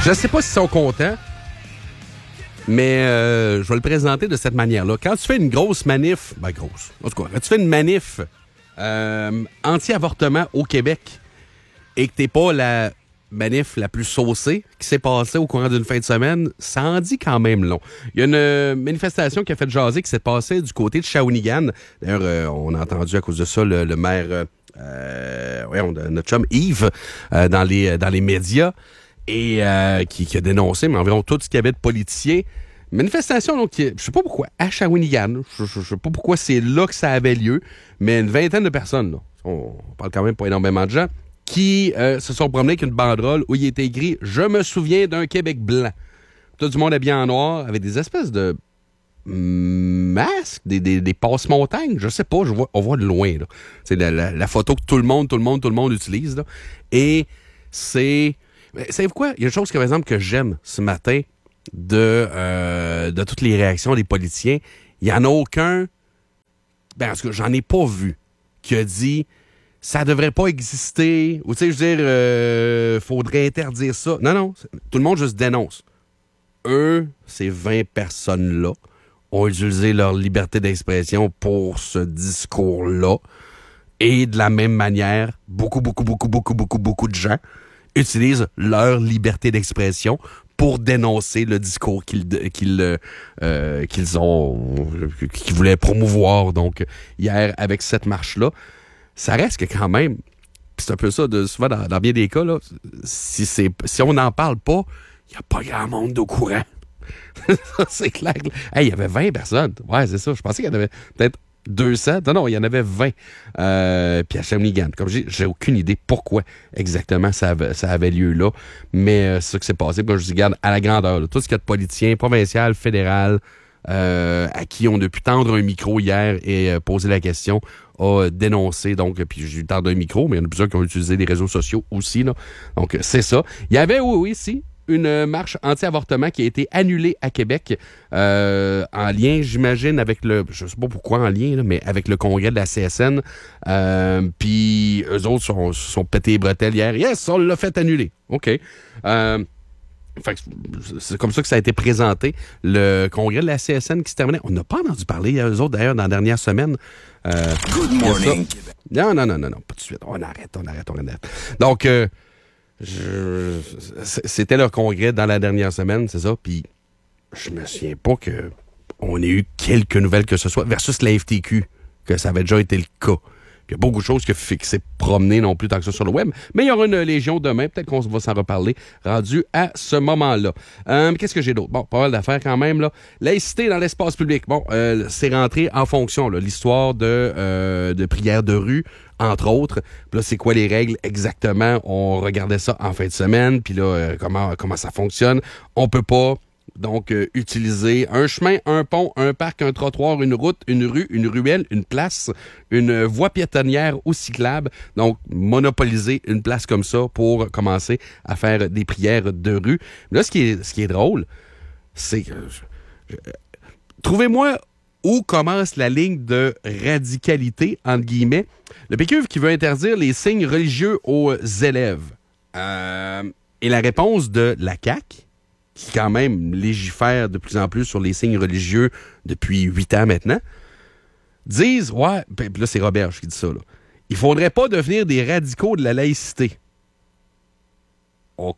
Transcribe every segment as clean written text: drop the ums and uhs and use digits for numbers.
Je ne sais pas s'ils sont contents, mais je vais le présenter de cette manière-là. Quand tu fais une grosse manif, en tout cas, quand tu fais une manif anti-avortement au Québec et que t'es pas la manif la plus saucée qui s'est passée au courant d'une fin de semaine, ça en dit quand même long. Il y a une manifestation qui a fait jaser qui s'est passée du côté de Shawinigan. D'ailleurs, on a entendu à cause de ça le maire, notre chum Yves, dans les médias, et qui a dénoncé, mais environ tout ce qu'il y avait de politiciens. Manifestation, donc, je sais pas pourquoi, à Shawinigan, je sais pas pourquoi c'est là que ça avait lieu, mais une vingtaine de personnes, là, on parle quand même pas énormément de gens, qui se sont promenés avec une banderole où il était écrit « Je me souviens d'un Québec blanc ». Tout du monde habillé en noir, avec des espèces de masques, des passe-montagnes, je sais pas, on voit de loin, là. C'est la photo que tout le monde utilise, là. Et c'est... Savez-vous quoi? Il y a une chose, par exemple, que j'aime ce matin de toutes les réactions des politiciens. Il n'y en a aucun, parce que j'en ai pas vu, qui a dit ça devrait pas exister, ou tu sais, je veux dire, faudrait interdire ça. Non, tout le monde juste dénonce. Eux, ces 20 personnes-là, ont utilisé leur liberté d'expression pour ce discours-là. Et de la même manière, beaucoup de gens utilisent leur liberté d'expression pour dénoncer le discours qu'ils voulaient promouvoir donc hier avec cette marche-là. Ça reste que quand même, c'est un peu ça, souvent dans bien des cas, là, si on n'en parle pas, il n'y a pas grand monde au courant. C'est clair. Hey, il y avait 20 personnes. Ouais, c'est ça. Je pensais qu'il y en avait peut-être 200. Non, il y en avait 20. Puis à Shawinigan. Comme j'ai aucune idée pourquoi exactement ça avait lieu là. Mais c'est ça qui s'est passé. Comme je dis, regarde, à la grandeur, là, tout ce qu'il y a de politicien, provincial, fédéral, à qui on a pu tendre un micro hier et poser la question, a dénoncé. Donc, puis j'ai eu tendre un micro, mais il y en a plusieurs qui ont utilisé les réseaux sociaux aussi, là. Donc, c'est ça. Il y avait, oui, une marche anti-avortement qui a été annulée à Québec en lien, j'imagine, avec je sais pas pourquoi en lien, là, mais avec le congrès de la CSN. Puis eux autres sont pétés les bretelles hier. Yes, on l'a fait annuler. OK. Fait que c'est comme ça que ça a été présenté. Le congrès de la CSN qui se terminait. On n'a pas entendu parler, eux autres, d'ailleurs, dans la dernière semaine. Good morning. Non, pas tout de suite. On arrête. Donc, c'était leur congrès dans la dernière semaine, c'est ça. Puis, je me souviens pas qu'on ait eu quelques nouvelles que ce soit, versus la FTQ, que ça avait déjà été le cas. Puis il y a beaucoup de choses qui s'est promené non plus tant que ça sur le web. Mais il y aura une légion demain. Peut-être qu'on va s'en reparler rendu à ce moment-là. Qu'est-ce que j'ai d'autre? Bon, pas mal d'affaires quand même, là. Laïcité dans l'espace public. Bon, c'est rentré en fonction, là. L'histoire de prières de rue, entre autres. Puis là, c'est quoi les règles exactement? On regardait ça en fin de semaine. Puis là, comment ça fonctionne? On peut pas... Donc, utiliser un chemin, un pont, un parc, un trottoir, une route, une rue, une ruelle, une place, une voie piétonnière ou cyclable. Donc, monopoliser une place comme ça pour commencer à faire des prières de rue. Là, ce qui est drôle, c'est que... Trouvez-moi où commence la ligne de radicalité, entre guillemets. Le PQ qui veut interdire les signes religieux aux élèves. Et la réponse de la CAQ, qui quand même légifère de plus en plus sur les signes religieux depuis 8 ans maintenant, disent, ouais, puis là c'est Roberge qui dit ça, là, il faudrait pas devenir des radicaux de la laïcité. OK.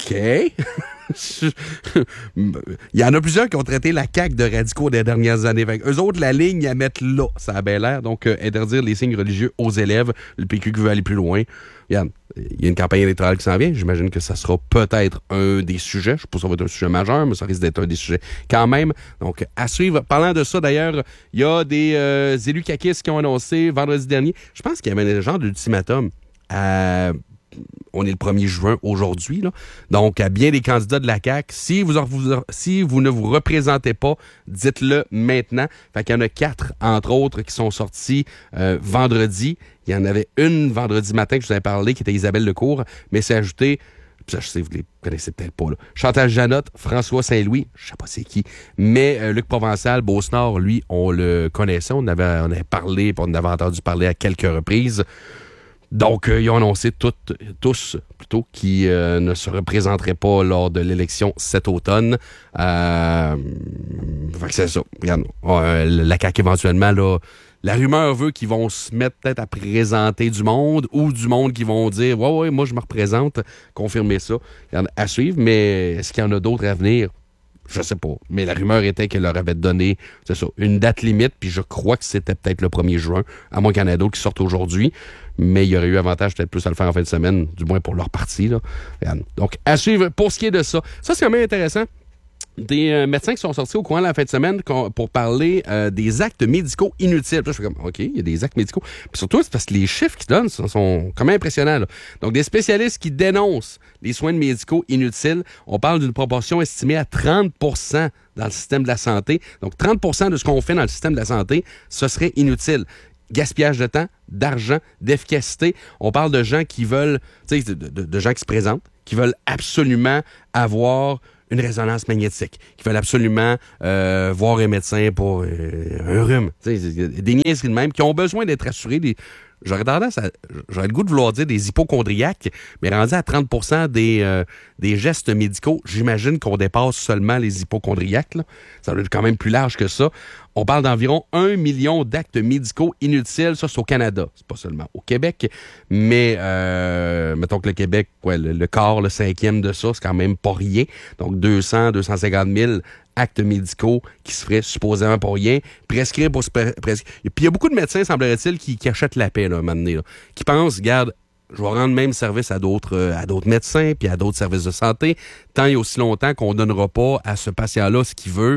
Il y en a plusieurs qui ont traité la CAQ de radicaux des dernières années. Fait eux autres, la ligne à mettre là, ça a bien l'air. Donc, interdire les signes religieux aux élèves. Le PQ qui veut aller plus loin. Regarde, il y a une campagne électorale qui s'en vient. J'imagine que ça sera peut-être un des sujets. Je ne sais pas si ça va être un sujet majeur, mais ça risque d'être un des sujets quand même. Donc, à suivre. Parlant de ça, d'ailleurs, il y a des élus caquistes qui ont annoncé vendredi dernier. Je pense qu'il y avait un genre d'ultimatum on est le 1er juin aujourd'hui, là. Donc, à bien des candidats de la CAQ, si vous ne vous représentez pas, dites-le maintenant. Fait qu'il y en a 4, entre autres, qui sont sortis vendredi. Il y en avait une vendredi matin que je vous avais parlé, qui était Isabelle Lecourt, mais c'est ajouté, je sais, vous les connaissez peut-être pas, là. Chantal Janotte, François Saint-Louis, je sais pas c'est qui, mais Luc Provençal, Beauce-Nord, lui, on le connaissait, on avait parlé, on avait entendu parler à quelques reprises. Donc, ils ont annoncé tous qui ne se représenteraient pas lors de l'élection cet automne. Fait que c'est ça. Regarde, la CAQ éventuellement, là, la rumeur veut qu'ils vont se mettre peut-être à présenter du monde ou du monde qui vont dire « Ouais, moi je me représente », confirmer ça. Regarde, à suivre, mais est-ce qu'il y en a d'autres à venir? Je sais pas. Mais la rumeur était qu'elle leur avait donné, c'est ça, une date limite, puis je crois que c'était peut-être le 1er juin, à moins qu'il y en ait d'autres qui sortent aujourd'hui. Mais il y aurait eu avantage peut-être plus à le faire en fin de semaine, du moins pour leur partie, là. Donc, à suivre pour ce qui est de ça. Ça, c'est quand même intéressant. Des médecins qui sont sortis au courant de la fin de semaine pour parler des actes médicaux inutiles. Puis là, je fais comme, OK, il y a des actes médicaux. Puis surtout, c'est parce que les chiffres qu'ils donnent sont quand même impressionnants, là. Donc, des spécialistes qui dénoncent les soins médicaux inutiles. On parle d'une proportion estimée à 30 % dans le système de la santé. Donc, 30 % de ce qu'on fait dans le système de la santé, ce serait inutile. Gaspillage de temps, d'argent, d'efficacité. On parle de gens qui veulent, tu sais, de gens qui se présentent, qui veulent absolument avoir une résonance magnétique, qui veulent absolument voir un médecin pour un rhume. Tu sais, des niaiseries de même, qui ont besoin d'être assurés. J'aurais le goût de vouloir dire des hypochondriaques, mais rendu à 30 % des gestes médicaux, j'imagine qu'on dépasse seulement les hypochondriaques, là. Ça doit être quand même plus large que ça. On parle d'environ 1 million d'actes médicaux inutiles. Ça, c'est au Canada. C'est pas seulement au Québec. Mais, mettons que le Québec, le quart, le 5e de ça, c'est quand même pas rien. Donc, 250 000 actes médicaux qui se feraient supposément pour rien. Prescrire pour... Puis il y a beaucoup de médecins, semblerait-il, qui achètent la paix, là, un moment donné, là, qui pensent, regarde, je vais rendre même service à d'autres médecins puis à d'autres services de santé, tant et aussi longtemps qu'on donnera pas à ce patient-là ce qu'il veut,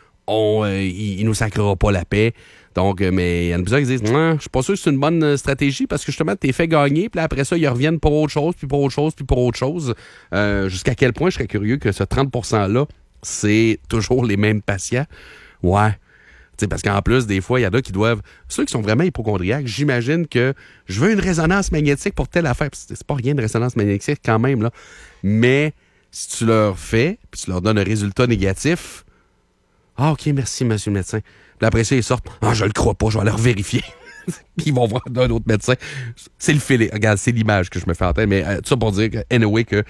il nous sacrera pas la paix. Donc, mais il y en a plusieurs qui disent, je suis pas sûr que c'est une bonne stratégie parce que justement, t'es fait gagner, puis après ça, ils reviennent pour autre chose, puis pour autre chose, puis pour autre chose. Jusqu'à quel point je serais curieux que ce 30 % là, c'est toujours les mêmes patients. Ouais. T'sais, parce qu'en plus, des fois, il y en a qui doivent... Ceux qui sont vraiment hypochondriaques, j'imagine que je veux une résonance magnétique pour telle affaire. C'est pas rien de résonance magnétique quand même, là. Mais si tu leur fais, puis tu leur donnes un résultat négatif, ah, OK, merci, monsieur le médecin. Puis après ça, ils sortent, ah, je le crois pas, je vais aller vérifier. Puis ils vont voir d'un autre médecin. C'est le filet. Regarde, c'est l'image que je me fais en tête. Mais tout ça pour dire que, anyway, que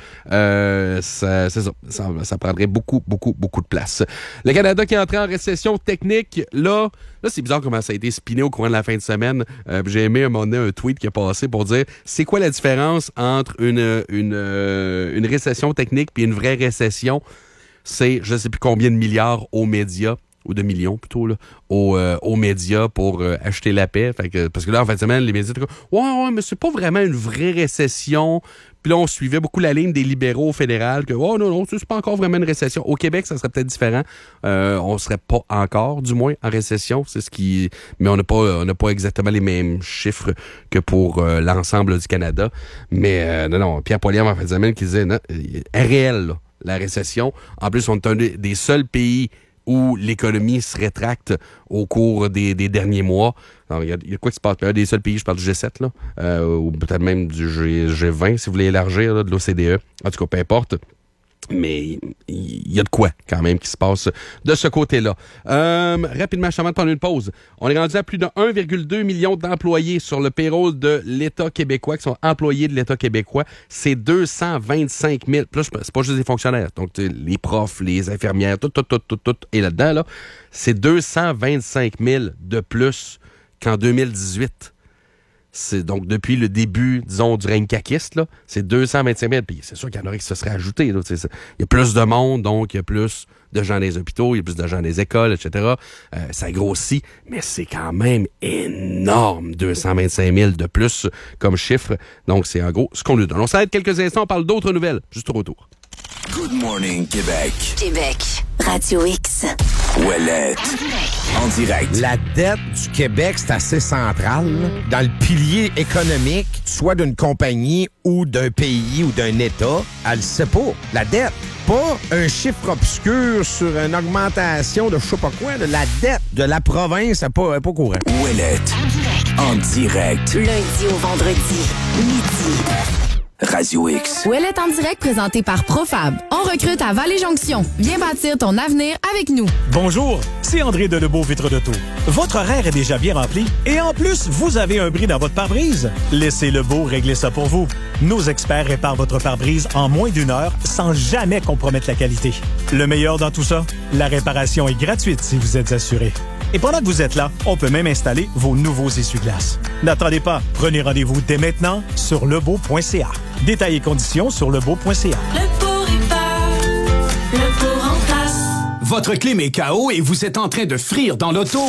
ça prendrait beaucoup de place. Le Canada qui est entré en récession technique, là c'est bizarre comment ça a été spiné au courant de la fin de semaine. J'ai aimé un moment donné un tweet qui a passé pour dire c'est quoi la différence entre une récession technique puis une vraie récession? C'est je sais plus combien de milliards aux médias, ou de millions plutôt, là, aux médias pour acheter la paix. Fait que, parce que là, en fin de semaine, les médias étaient comme « Ouais, mais c'est pas vraiment une vraie récession. » Puis là, on suivait beaucoup la ligne des libéraux au fédéral que « Oh non, c'est pas encore vraiment une récession. » Au Québec, ça serait peut-être différent. On serait pas encore, du moins, en récession. C'est ce qui... Mais on n'a pas exactement les mêmes chiffres que pour l'ensemble du Canada. Mais non, Pierre Poilievre, en fin de semaine, qui disait « Non, est réelle, là, la récession. » En plus, on est un des seuls pays où l'économie se rétracte au cours des derniers mois. Il y a quoi qui se passe? Un des seuls pays, je parle du G7, là, ou peut-être même du G20, si vous voulez élargir, là, de l'OCDE. En tout cas, peu importe. Mais il y a de quoi, quand même, qui se passe de ce côté-là. Rapidement, avant de prendre une pause, on est rendu à plus de 1,2 million d'employés sur le payroll de l'État québécois, qui sont employés de l'État québécois. C'est 225 000. Plus, c'est pas juste des fonctionnaires. Donc, les profs, les infirmières, tout est là-dedans, là. C'est 225 000 de plus qu'en 2018. C'est donc depuis le début, disons, du règne caquiste, là, c'est 225 000. Puis c'est sûr qu'il y en aurait qui se seraient ajoutés. Là, il y a plus de monde, donc il y a plus de gens dans les hôpitaux, il y a plus de gens dans les écoles, etc. Ça grossit, mais c'est quand même énorme, 225 000 de plus comme chiffre. Donc c'est en gros ce qu'on nous donne. On s'arrête quelques instants, on parle d'autres nouvelles, juste au retour. Good morning, Québec. Québec, Radio X. Ouellette, en direct. La dette du Québec, c'est assez central, là, dans le pilier économique, soit d'une compagnie ou d'un pays ou d'un État. Elle le sait pas. La dette, pas un chiffre obscur sur une augmentation de je sais pas quoi. De la dette de la province, elle n'est pas courant. Ouellette, en direct. Lundi au vendredi, midi. Radio X. Ouellette en direct présenté par Profab. On recrute à Vallée-Jonction. Viens bâtir ton avenir avec nous. Bonjour, c'est André Delebow, Vitre d'Auto. Votre horaire est déjà bien rempli et en plus, vous avez un bris dans votre pare-brise? Laissez Lebeau régler ça pour vous. Nos experts réparent votre pare-brise en moins d'1 heure sans jamais compromettre la qualité. Le meilleur dans tout ça? La réparation est gratuite si vous êtes assuré. Et pendant que vous êtes là, on peut même installer vos nouveaux essuie-glaces. N'attendez pas, prenez rendez-vous dès maintenant sur lebeau.ca. Détails et conditions sur lebeau.ca. Lebeau répare, Lebeau remplace. Votre clim est KO et vous êtes en train de frire dans l'auto?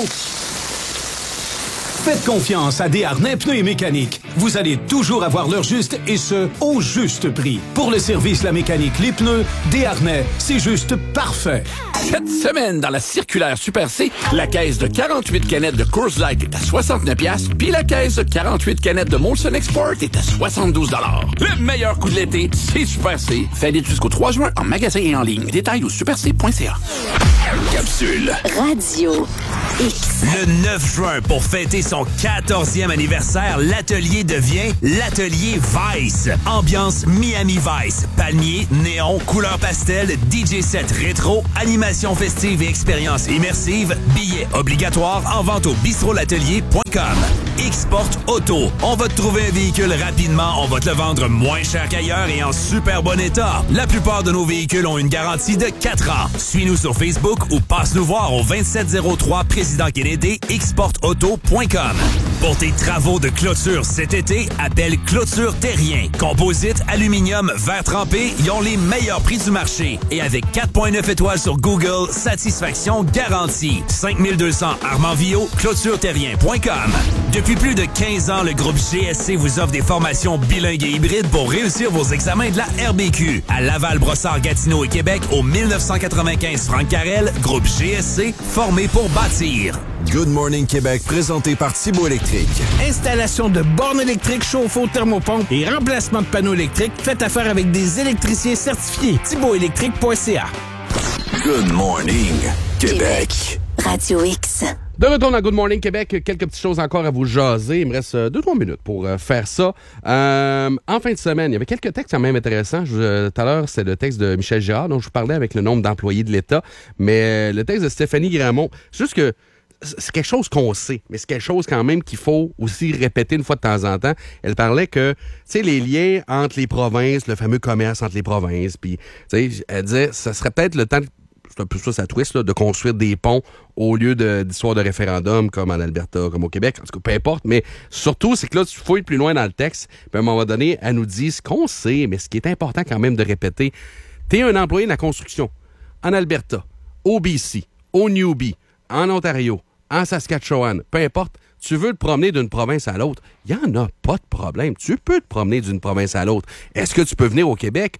Faites confiance à Desharnais Pneus et Mécanique. Vous allez toujours avoir l'heure juste et ce, au juste prix. Pour le service, la mécanique, les pneus, Desharnais, c'est juste parfait. Cette semaine, dans la circulaire Super C, la caisse de 48 canettes de Coors Light est à 69$, puis la caisse de 48 canettes de Molson Export est à 72$. Le meilleur coup de l'été, c'est Super C. Valide jusqu'au 3 juin en magasin et en ligne. Détails au superc.ca. Capsule. Radio X. Le 9 juin, pour fêter son 14e anniversaire, l'atelier devient l'atelier Vice. Ambiance Miami Vice. Palmiers, néon, couleurs pastel, DJ set rétro, animation festive et expérience immersive. Billets obligatoires en vente au bistrolatelier.com. Xport Auto. On va te trouver un véhicule rapidement, on va te le vendre moins cher qu'ailleurs et en super bon état. La plupart de nos véhicules ont une garantie de 4 ans. Suis-nous sur Facebook ou passe nous voir au 2703 Président Kennedy, xportauto.com. Pour tes travaux de clôture cet été, appelle Clôture Terrien. Composite, aluminium, verre trempé, ils ont les meilleurs prix du marché. Et avec 4.9 étoiles sur Google, satisfaction garantie. 5200 Armand-Villot, clôtureterrien.com. Depuis plus de 15 ans, le groupe GSC vous offre des formations bilingues et hybrides pour réussir vos examens de la RBQ. À Laval, Brossard, Gatineau et Québec, au 1995 Franck Carrel, groupe GSC, formé pour bâtir. Good Morning Québec, présenté par Thibault Électrique. Installation de bornes électriques, chauffe-eau, thermopompe et remplacement de panneaux électriques. Faites affaire avec des électriciens certifiés. ThibaultElectrique.ca. Good Morning Québec. Radio X. De retour dans Good Morning Québec, quelques petites choses encore à vous jaser. Il me reste 2-3 minutes pour faire ça. En fin de semaine, il y avait quelques textes quand même intéressants. Tout à l'heure, c'est le texte de Michel Girard, dont je vous parlais avec le nombre d'employés de l'État. Mais le texte de Stéphanie Gramont, c'est juste que c'est quelque chose qu'on sait, mais c'est quelque chose quand même qu'il faut aussi répéter une fois de temps en temps. Elle parlait que, tu sais, les liens entre les provinces, le fameux commerce entre les provinces, puis, tu sais, elle disait, ça serait peut-être le temps, c'est un peu ça sa twist, là, de construire des ponts au lieu d'histoires de référendum comme en Alberta, comme au Québec, en tout cas, peu importe, mais surtout, c'est que là, tu fouilles plus loin dans le texte, puis à un moment donné, elle nous dit ce qu'on sait, mais ce qui est important quand même de répéter, t'es un employé de la construction, en Alberta, au BC, au Newbie, en Ontario, en Saskatchewan, peu importe, tu veux te promener d'une province à l'autre, il n'y en a pas de problème. Tu peux te promener d'une province à l'autre. Est-ce que tu peux venir au Québec?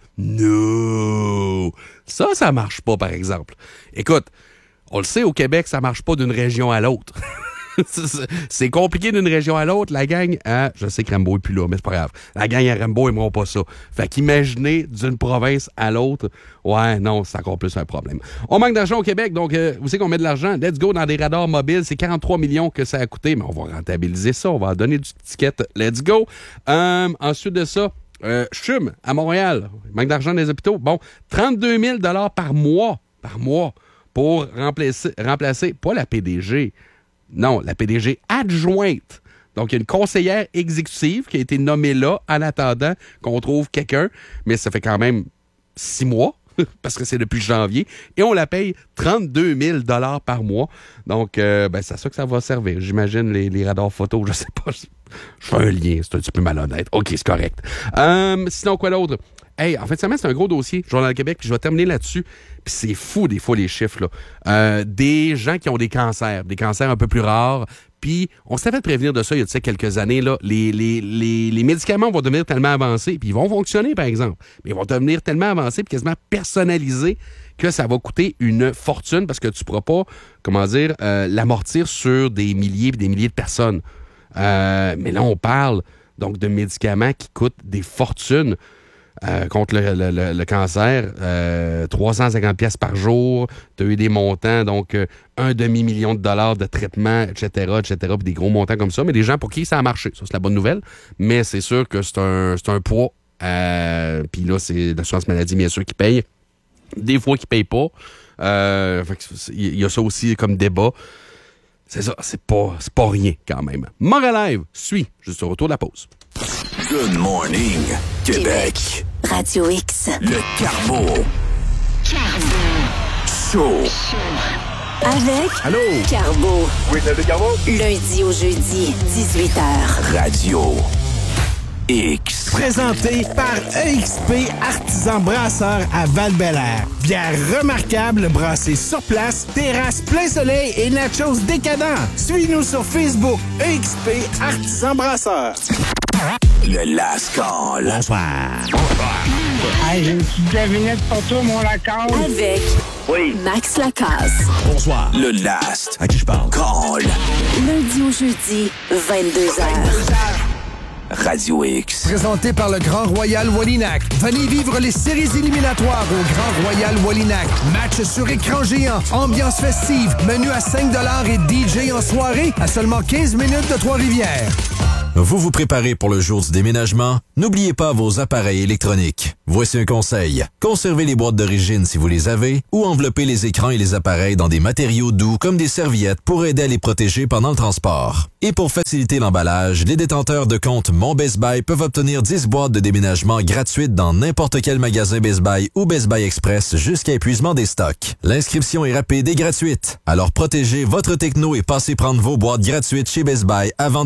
Non! Ça marche pas, par exemple. Écoute, on le sait, au Québec, ça marche pas d'une région à l'autre. C'est compliqué d'une région à l'autre. La gang, je sais que Rambo est plus là, mais c'est pas grave. La gang à Rambo aimeront pas ça. Fait qu'imaginez d'une province à l'autre, ouais, non, c'est encore plus un problème. On manque d'argent au Québec, donc vous savez qu'on met de l'argent. Let's go dans des radars mobiles. C'est 43 millions que ça a coûté, mais on va rentabiliser ça. On va en donner du ticket. Let's go. Ensuite de ça, CHUM, à Montréal. Il manque d'argent dans les hôpitaux. Bon, 32 000 $ par mois pour remplacer, pas la PDG, non, la PDG adjointe. Donc, il y a une conseillère exécutive qui a été nommée là en attendant qu'on trouve quelqu'un, mais ça fait quand même 6 mois, parce que c'est depuis janvier, et on la paye 32 000 $ par mois. Donc, c'est à ça que ça va servir. J'imagine les radars photos, je sais pas. Je fais un lien, c'est un petit peu malhonnête. OK, c'est correct. Sinon, quoi d'autre? Hey, en fait, ça c'est un gros dossier, Journal de Québec, puis je vais terminer là-dessus. Puis c'est fou, des fois, les chiffres, là. Des gens qui ont des cancers un peu plus rares. Puis on s'est fait prévenir de ça il y a quelques années, là. Les médicaments vont devenir tellement avancés, puis ils vont fonctionner, par exemple. Mais ils vont devenir tellement avancés, puis quasiment personnalisés, que ça va coûter une fortune parce que tu ne pourras pas, l'amortir sur des milliers et des milliers de personnes. Mais là, on parle donc de médicaments qui coûtent des fortunes. Contre le cancer, 350$ par jour, tu as eu des montants, donc $1,5 million de traitement, etc., puis des gros montants comme ça, mais des gens pour qui ça a marché, ça c'est la bonne nouvelle, mais c'est sûr que c'est un poids, puis là c'est l'assurance maladie bien sûr qui paye, des fois qui ne paye pas, Il y a ça aussi comme débat. C'est ça, c'est pas rien quand même. Montréal Live suit juste au retour de la pause. Good morning, Québec. Radio X. Le Carbo. Show. Avec Allô? Carbo. Oui, c'est Carbo. Lundi au jeudi, 18h. Radio X. Présenté par EXP Artisan Brasseur à Val-Bélair. Bière remarquable brassée sur place, terrasse plein soleil et nachos décadents. Suis-nous sur Facebook, EXP Artisan Brasseur. Le Last Call. Bonsoir. Hey, j'ai une petite devinette pour toi, mon Lacasse. Avec Max Lacasse. Bonsoir. Le Last À qui je parle? Call. Lundi au jeudi, 22h. Radio X. Présenté par le Grand Royal Wallinac. Venez vivre les séries éliminatoires au Grand Royal Wallinac. Match sur écran géant, ambiance festive, menu à 5$ et DJ en soirée à seulement 15 minutes de Trois-Rivières. Vous vous préparez pour le jour du déménagement? N'oubliez pas vos appareils électroniques. Voici un conseil. Conservez les boîtes d'origine si vous les avez ou enveloppez les écrans et les appareils dans des matériaux doux comme des serviettes pour aider à les protéger pendant le transport. Et pour faciliter l'emballage, les détenteurs de compte Mon Best Buy peuvent obtenir 10 boîtes de déménagement gratuites dans n'importe quel magasin Best Buy ou Best Buy Express jusqu'à épuisement des stocks. L'inscription est rapide et gratuite. Alors protégez votre techno et passez prendre vos boîtes gratuites chez Best Buy avant